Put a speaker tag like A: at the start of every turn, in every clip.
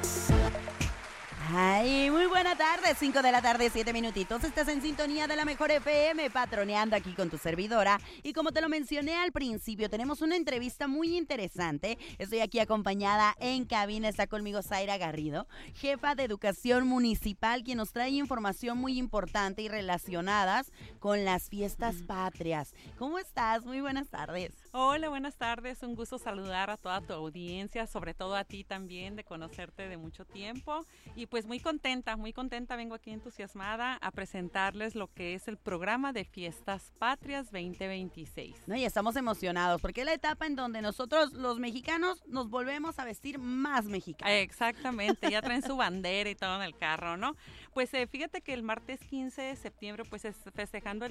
A: Ay, muy buena tarde, 5 de la tarde, 7 minutitos. Estás en sintonía de la Mejor FM, patroneando aquí con tu servidora. Y como te lo mencioné al principio, tenemos una entrevista muy interesante. Estoy aquí acompañada en cabina, está conmigo Zaira Garrido, jefa de Educación Municipal, quien nos trae información muy importante y relacionadas con las fiestas patrias. ¿Cómo estás? Muy buenas tardes.
B: Hola, buenas tardes. Un gusto saludar a toda tu audiencia, sobre todo a ti también, de conocerte de mucho tiempo. Y pues muy contenta, vengo aquí entusiasmada a presentarles lo que es el programa de Fiestas Patrias 2026.
A: No, y estamos emocionados porque es la etapa en donde nosotros los mexicanos nos volvemos a vestir más mexicanos.
B: Exactamente, ya traen su bandera y todo en el carro, ¿no? Pues fíjate que el martes 15 de septiembre, pues es festejando el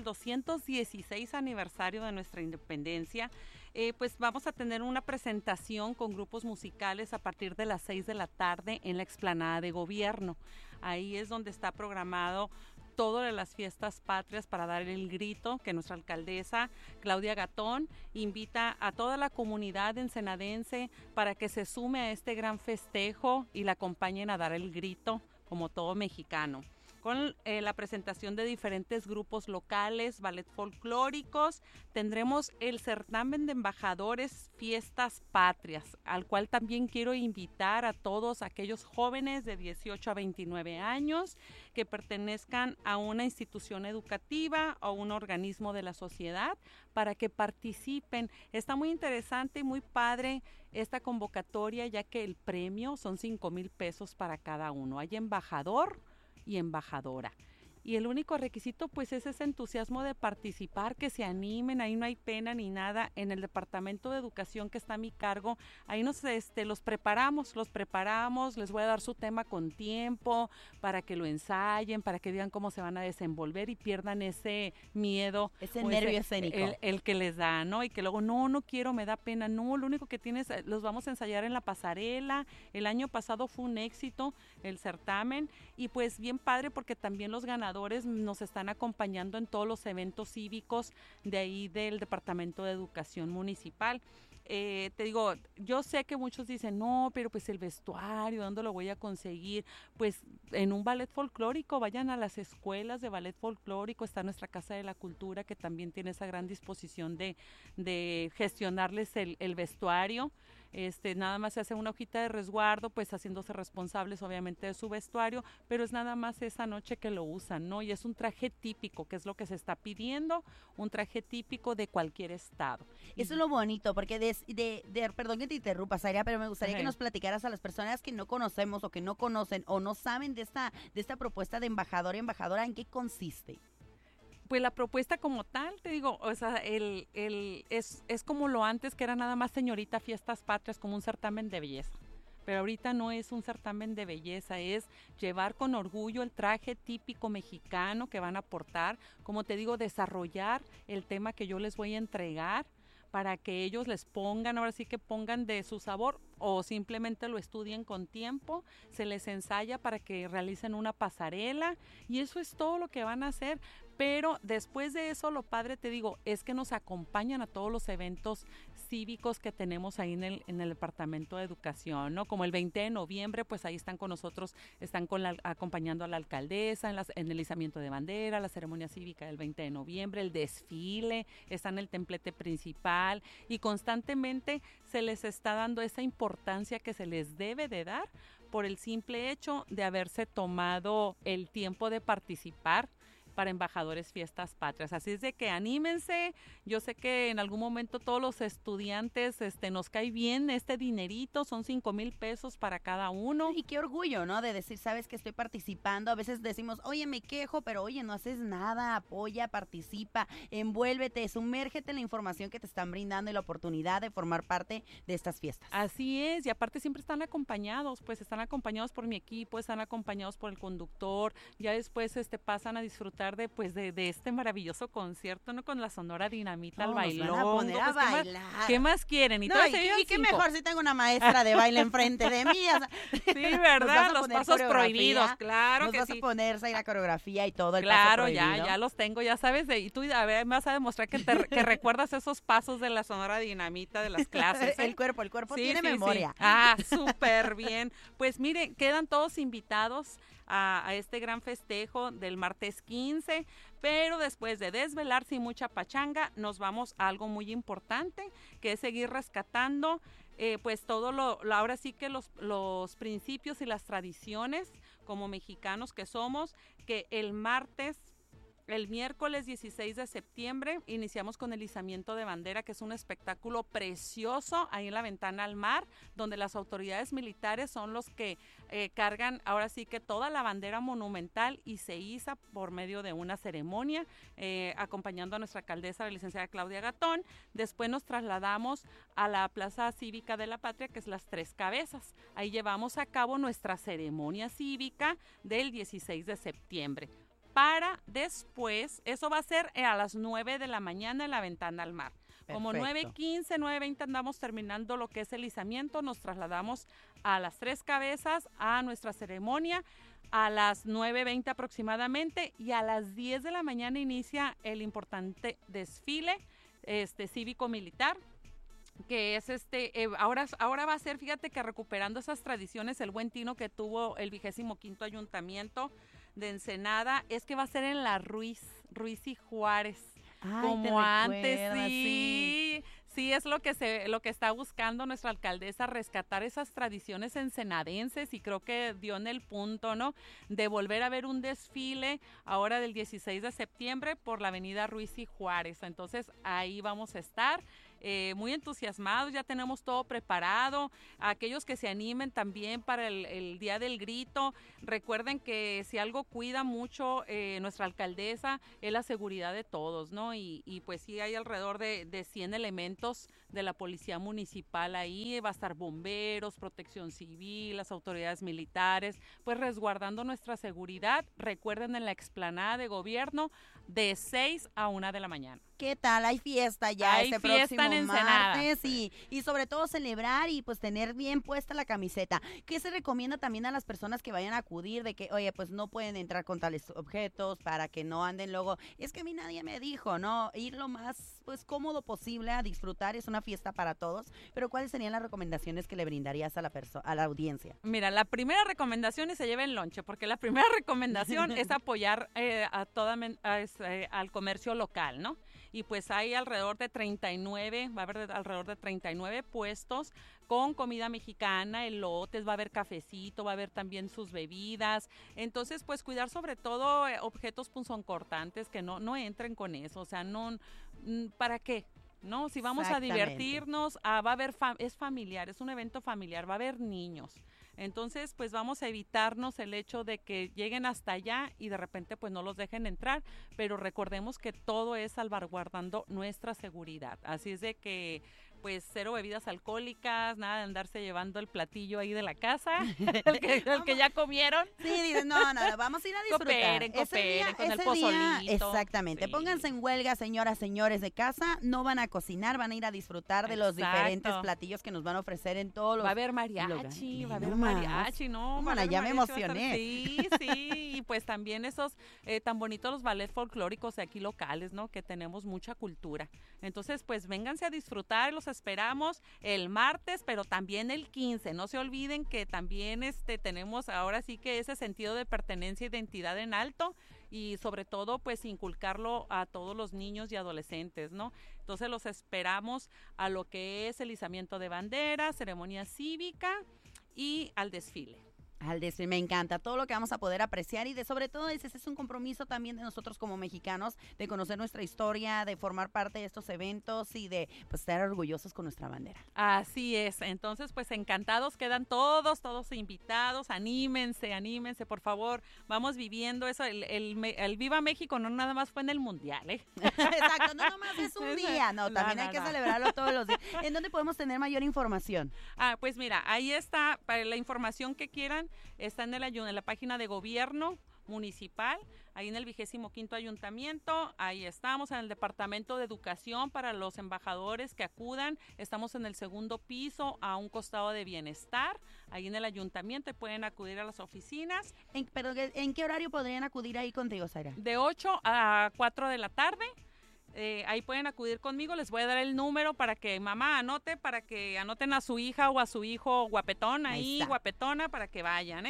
B: 216 aniversario de nuestra independencia, pues vamos a tener una presentación con grupos musicales a partir de las 6 de la tarde en la explanada de gobierno. Ahí es donde está programado todo de las fiestas patrias para dar el grito que nuestra alcaldesa Claudia Gatón invita a toda la comunidad ensenadense para que se sume a este gran festejo y la acompañen a dar el grito como todo mexicano, con la presentación de diferentes grupos locales, ballet folclóricos. Tendremos el certamen de embajadores Fiestas Patrias, al cual también quiero invitar a todos aquellos jóvenes de 18 a 29 años que pertenezcan a una institución educativa o un organismo de la sociedad para que participen. Está muy interesante y muy padre esta convocatoria, ya que el premio son 5,000 pesos para cada uno. Hay embajador y embajadora. Y el único requisito pues es ese entusiasmo de participar, que se animen, ahí no hay pena ni nada. En el departamento de educación que está a mi cargo, ahí los preparamos, les voy a dar su tema con tiempo para que lo ensayen, para que digan cómo se van a desenvolver y pierdan ese miedo,
A: ese nervio escénico,
B: el que les da, ¿no? Y que luego no quiero, me da pena, no, lo único que tienes, los vamos a ensayar en la pasarela. El año pasado fue un éxito el certamen y pues bien padre porque también los ganadores nos están acompañando en todos los eventos cívicos de ahí del Departamento de Educación Municipal. Te digo, yo sé que muchos dicen, no, pero pues el vestuario, ¿dónde lo voy a conseguir? Pues en un ballet folclórico, vayan a las escuelas de ballet folclórico, está nuestra Casa de la Cultura que también tiene esa gran disposición de gestionarles el vestuario. Nada más se hace una hojita de resguardo, pues haciéndose responsables obviamente de su vestuario, pero es nada más esa noche que lo usan, ¿no? Y es un traje típico, que es lo que se está pidiendo, un traje típico de cualquier estado.
A: Eso es lo bonito, porque perdón que te interrumpa, Zaira, pero me gustaría que nos platicaras a las personas que no conocemos o que no conocen o no saben de esta propuesta de embajador y embajadora, ¿en qué consiste?
B: Pues la propuesta como tal, te digo, o sea, es como lo antes, que era nada más señorita Fiestas Patrias, como un certamen de belleza. Pero ahorita no es un certamen de belleza, es llevar con orgullo el traje típico mexicano que van a portar, como te digo, desarrollar el tema que yo les voy a entregar para que ellos les pongan, ahora sí que pongan de su sabor o simplemente lo estudien con tiempo, se les ensaya para que realicen una pasarela y eso es todo lo que van a hacer. Pero después de eso, lo padre, te digo, es que nos acompañan a todos los eventos cívicos que tenemos ahí en el Departamento de Educación, ¿no? Como el 20 de noviembre, pues ahí están con nosotros, están acompañando a la alcaldesa en el izamiento de bandera, la ceremonia cívica del 20 de noviembre, el desfile, está en el templete principal y constantemente se les está dando esa importancia que se les debe de dar por el simple hecho de haberse tomado el tiempo de participar para embajadores Fiestas Patrias. Así es de que anímense. Yo sé que en algún momento todos los estudiantes nos cae bien este dinerito, son 5,000 pesos para cada uno.
A: Y qué orgullo, ¿no? De decir, sabes que estoy participando. A veces decimos, oye, me quejo, pero oye, no haces nada, apoya, participa, envuélvete, sumérgete en la información que te están brindando y la oportunidad de formar parte de estas fiestas.
B: Así es, y aparte siempre están acompañados, pues están acompañados por mi equipo, están acompañados por el conductor, ya después pasan a disfrutar disfrutar de este maravilloso concierto, ¿no? Con la Sonora Dinamita,
A: No,
B: al
A: nos van a
B: bailongo.
A: poner a
B: Pues,
A: bailar.
B: ¿qué más quieren? Y
A: No,
B: todo
A: y
B: ese
A: qué mejor si tengo una maestra de baile enfrente de mí. O sea,
B: Sí, ¿verdad?
A: a
B: Los
A: poner
B: pasos
A: coreografía,
B: prohibidos, claro
A: nos
B: que
A: vas
B: sí.
A: a ponerse ahí la coreografía y todo el paso
B: Claro,
A: prohibido.
B: ya los tengo, ya sabes, y tú a ver, me vas a demostrar que recuerdas esos pasos de la Sonora Dinamita de las clases.
A: El cuerpo
B: Sí,
A: tiene
B: sí,
A: memoria.
B: sí. Ah, súper bien. Pues mire, quedan todos invitados a este gran festejo del martes 15, pero después de desvelarse y mucha pachanga, nos vamos a algo muy importante, que es seguir rescatando pues todo ahora sí que los principios y las tradiciones como mexicanos que somos, que el miércoles 16 de septiembre iniciamos con el izamiento de bandera, que es un espectáculo precioso ahí en la ventana al mar, donde las autoridades militares son los que cargan ahora sí que toda la bandera monumental y se iza por medio de una ceremonia, acompañando a nuestra alcaldesa, la licenciada Claudia Gatón. Después nos trasladamos a la Plaza Cívica de la Patria, que es Las Tres Cabezas. Ahí llevamos a cabo nuestra ceremonia cívica del 16 de septiembre. Para después, eso va a ser a las 9 de la mañana en la ventana al mar. Como 9:15, 9:20 andamos terminando lo que es el izamiento, nos trasladamos a Las Tres Cabezas a nuestra ceremonia a las 9:20 aproximadamente, y a las 10 de la mañana inicia el importante desfile cívico-militar, que es ahora va a ser, fíjate que recuperando esas tradiciones, el buen tino que tuvo el 25º ayuntamiento de Ensenada, es que va a ser en la Ruiz y Juárez.
A: Ay,
B: como antes, sí, es lo que está buscando nuestra alcaldesa, rescatar esas tradiciones ensenadenses, y creo que dio en el punto, ¿no? De volver a ver un desfile ahora del 16 de septiembre por la avenida Ruiz y Juárez. Entonces ahí vamos a estar. Muy entusiasmados, ya tenemos todo preparado. Aquellos que se animen también para el Día del Grito, recuerden que si algo cuida mucho nuestra alcaldesa es la seguridad de todos, ¿no? Y pues sí, hay alrededor de 100 elementos de la policía municipal ahí, va a estar bomberos, protección civil, las autoridades militares, pues resguardando nuestra seguridad. Recuerden, en la explanada de gobierno, de 6 a 1 de la mañana.
A: ¿Qué tal? Hay fiesta ya
B: Hay
A: este
B: fiesta
A: próximo
B: en Ensenada.
A: martes y sobre todo celebrar y pues tener bien puesta la camiseta. ¿Qué se recomienda también a las personas que vayan a acudir de que, oye, pues no pueden entrar con tales objetos para que no anden luego? Es que a mí nadie me dijo, ¿no? Ir lo más pues cómodo posible a disfrutar, es una fiesta para todos, pero ¿cuáles serían las recomendaciones que le brindarías a la audiencia?
B: Mira, la primera recomendación es se lleven lonche, porque la primera recomendación es apoyar al comercio local, ¿no? Y pues hay alrededor de 39, va a haber alrededor de 39 puestos con comida mexicana, elotes, va a haber cafecito, va a haber también sus bebidas. Entonces, pues cuidar sobre todo objetos punzocortantes, que no entren con eso, o sea, no, ¿para qué? No, si vamos a divertirnos, va a haber, es familiar, es un evento familiar, va a haber niños. Entonces, pues vamos a evitarnos el hecho de que lleguen hasta allá y de repente pues no los dejen entrar, pero recordemos que todo es salvaguardando nuestra seguridad. Así es de que pues 0 bebidas alcohólicas, nada de andarse llevando el platillo ahí de la casa, el que ya comieron.
A: Sí, dicen, no, vamos a ir a disfrutar.
B: Cooperen con el pozolito.
A: Exactamente, sí. Pónganse en huelga, señoras, señores de casa, no van a cocinar, van a ir a disfrutar de los diferentes platillos que nos van a ofrecer en todos los...
B: Va a haber mariachi, ¿no?
A: Bueno, ya me emocioné.
B: Sí, y pues también esos tan bonitos los ballets folclóricos de aquí locales, ¿no? Que tenemos mucha cultura. Entonces, pues vénganse a disfrutar, los esperamos el martes, pero también el 15. No se olviden que también tenemos ahora sí que ese sentido de pertenencia e identidad en alto, y sobre todo pues inculcarlo a todos los niños y adolescentes, ¿no? Entonces los esperamos a lo que es el izamiento de bandera, ceremonia cívica y al desfile.
A: Me encanta todo lo que vamos a poder apreciar, y sobre todo ese es un compromiso también de nosotros como mexicanos, de conocer nuestra historia, de formar parte de estos eventos y de pues estar orgullosos con nuestra bandera.
B: Así es, entonces pues encantados, quedan todos invitados, anímense, por favor, vamos viviendo eso, el Viva México no nada más fue en el Mundial, ¿eh?
A: Exacto, no nomás es un día, también hay que celebrarlo todos los días. ¿En dónde podemos tener mayor información?
B: Pues mira, ahí está, para la información que quieran, está en la página de gobierno municipal, ahí en el 25º ayuntamiento. Ahí estamos en el departamento de educación para los embajadores que acudan. Estamos en el segundo piso a un costado de bienestar, ahí en el ayuntamiento, y pueden acudir a las oficinas.
A: ¿En qué horario podrían acudir ahí contigo, Zaira?
B: De 8 a 4 de la tarde. Ahí pueden acudir conmigo, les voy a dar el número para que mamá anote, para que anoten a su hija o a su hijo guapetón ahí guapetona, para que vayan,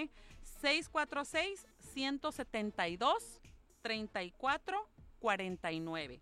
B: 646-172-3449.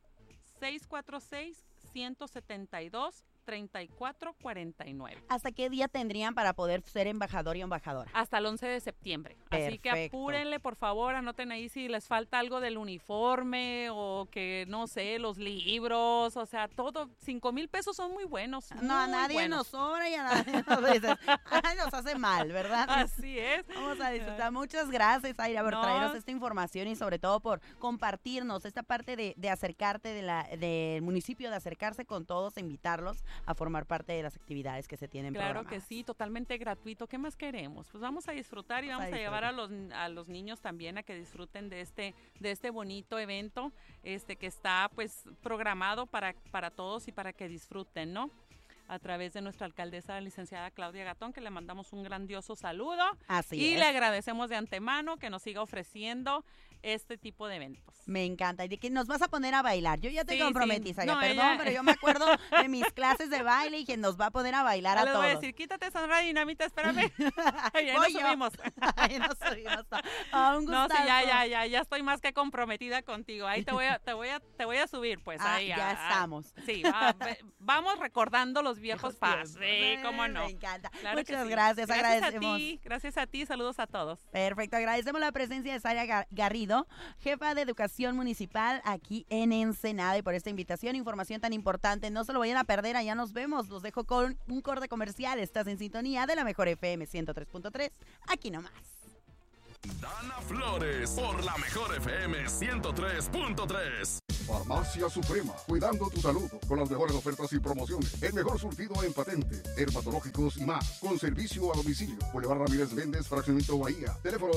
B: 646-172-3449.
A: ¿Hasta qué día tendrían para poder ser embajador y embajadora?
B: Hasta el 11 de septiembre.
A: Perfecto.
B: Así que apúrenle, por favor, anoten ahí si les falta algo del uniforme o que, no sé, los libros, o sea, todo. 5,000 pesos son muy buenos.
A: No, a nadie nos sobra y a nadie nos hace mal, ¿verdad?
B: Así es.
A: Vamos a disfrutar. Muchas gracias, Zaira, por traernos esta información y sobre todo por compartirnos esta parte de acercarte del municipio, de acercarse con todos, invitarlos a formar parte de las actividades que se tienen programadas.
B: Claro que sí, totalmente gratuito. ¿Qué más queremos? Pues vamos a disfrutar y vamos a llevar a los niños también a que disfruten de este bonito evento que está pues programado para todos y para que disfruten, ¿no? A través de nuestra alcaldesa, la licenciada Claudia Gatón, que le mandamos un grandioso saludo.
A: Así es.
B: Le agradecemos de antemano que nos siga ofreciendo este tipo de eventos.
A: Me encanta. Y de que nos vas a poner a bailar. Yo ya te comprometí, Zaira.
B: No,
A: perdón, pero yo me acuerdo de mis clases de baile y que nos va a poner a bailar a todos.
B: Les voy a decir, quítate, Sandra Dinamita, espérame. Ahí nos subimos.
A: Ahí nos subimos. Un gustazo.
B: No, sí, ya estoy más que comprometida contigo. Ahí te voy a subir, pues. Ahí
A: ya estamos.
B: Sí, vamos recordando los viejos pasos. Sí, cómo no.
A: Me encanta.
B: Claro.
A: Muchas gracias. Agradecemos.
B: Gracias a ti. Saludos a todos.
A: Perfecto. Agradecemos la presencia de Zaira Garrido, jefa de Educación Municipal aquí en Ensenada, y por esta invitación, información tan importante. No se lo vayan a perder, allá nos vemos. Los dejo con un corte comercial. Estás en sintonía de la mejor FM 103.3, aquí nomás.
C: Dana Flores por la mejor FM 103.3.
D: Farmacia Suprema, cuidando tu salud con las mejores ofertas y promociones. El mejor surtido en patente, dermatológicos y más. Con servicio a domicilio. Boulevard Ramírez Méndez, Fraccionamiento Bahía. Teléfono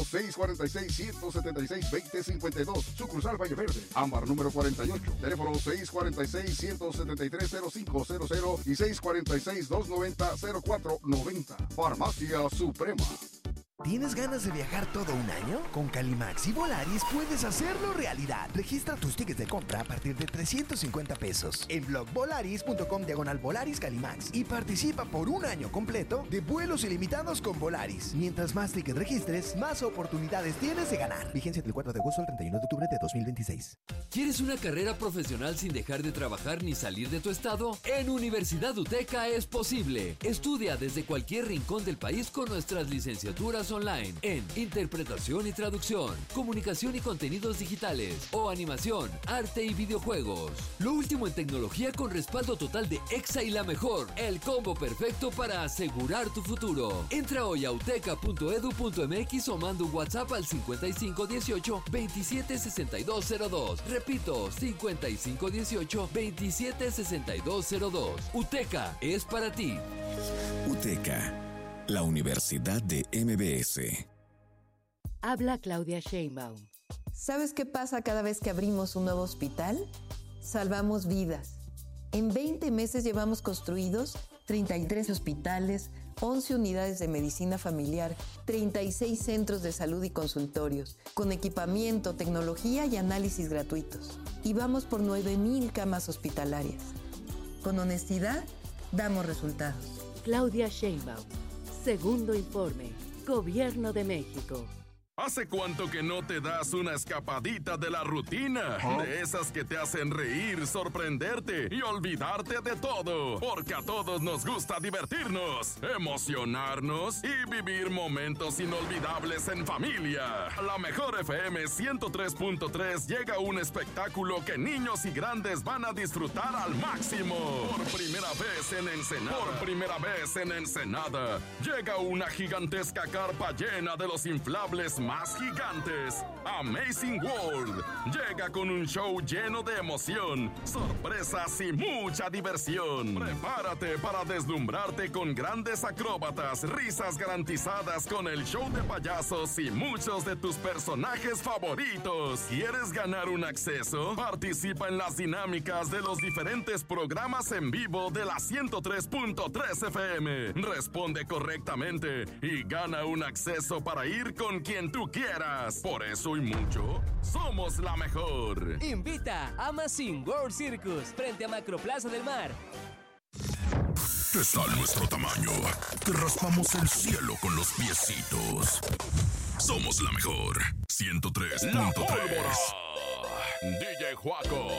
D: 646-176-2052. Sucursal Valle Verde. Ámbar número 48. Teléfono 646-173-0500 y 646-290-0490. Farmacia Suprema.
E: ¿Tienes ganas de viajar todo un año? Con Calimax y Volaris puedes hacerlo realidad. Registra tus tickets de compra a partir de 350 pesos en blogvolaris.com/Volaris Calimax y participa por un año completo de vuelos ilimitados con Volaris. Mientras más tickets registres, más oportunidades tienes de ganar. Vigencia del 4 de agosto al 31 de octubre de 2026.
F: ¿Quieres una carrera profesional sin dejar de trabajar ni salir de tu estado? En Universidad UTECA es posible. Estudia desde cualquier rincón del país con nuestras licenciaturas online en interpretación y traducción, comunicación y contenidos digitales o animación, arte y videojuegos. Lo último en tecnología con respaldo total de EXA y la mejor. El combo perfecto para asegurar tu futuro. Entra hoy a uteca.edu.mx o manda un WhatsApp al 5518-276202. Repito, 5518-276202. UTECA es para ti.
G: UTECA, la Universidad de MBS.
H: Habla Claudia Sheinbaum.
I: ¿Sabes qué pasa cada vez que abrimos un nuevo hospital? Salvamos vidas. En 20 meses llevamos construidos 33 hospitales, 11 unidades de medicina familiar, 36 centros de salud y consultorios, con equipamiento, tecnología y análisis gratuitos. Y vamos por 9,000 camas hospitalarias. Con honestidad, damos resultados.
H: Claudia Sheinbaum. Segundo informe. Gobierno de México.
C: ¿Hace cuánto que no te das una escapadita de la rutina? De esas que te hacen reír, sorprenderte y olvidarte de todo. Porque a todos nos gusta divertirnos, emocionarnos y vivir momentos inolvidables en familia. La mejor FM 103.3 llega un espectáculo que niños y grandes van a disfrutar al máximo. Por primera vez en Ensenada, llega una gigantesca carpa llena de los inflables más gigantes, Amazing World, llega con un show lleno de emoción, sorpresas y mucha diversión. Prepárate para deslumbrarte con grandes acróbatas, risas garantizadas con el show de payasos y muchos de tus personajes favoritos. ¿Quieres ganar un acceso? Participa en las dinámicas de los diferentes programas en vivo de la 103.3 FM. Responde correctamente y gana un acceso para ir con quien tú quieras. Por eso y mucho, somos la mejor.
J: Invita a Amazing World Circus frente a Macroplaza del Mar.
C: Está nuestro tamaño. Te raspamos el cielo con los piecitos. Somos la mejor. 103.3. DJ Juaco.